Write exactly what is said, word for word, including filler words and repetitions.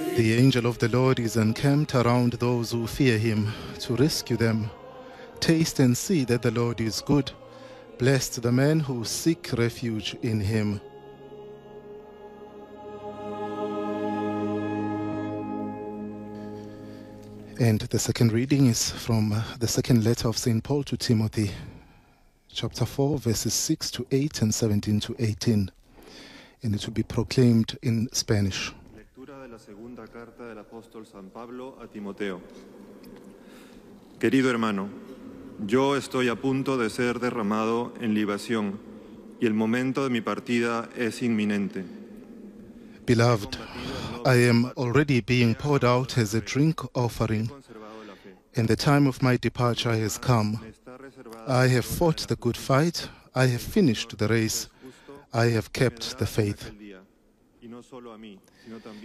The angel of the Lord is encamped around those who fear him to rescue them. Taste and see that the Lord is good. Blessed the man who seek refuge in him. And the second reading is from uh, the second letter of Saint Paul to Timothy, chapter four, verses six to eight and seventeen to eighteen. And it will be proclaimed in Spanish. Lectura de la segunda carta del apóstol San Pablo a Timoteo. Querido hermano, yo estoy a punto de ser derramado en libación y el momento de mi partida es inminente. Beloved, I am already being poured out as a drink offering, and the time of my departure has come. I have fought the good fight, I have finished the race, I have kept the faith.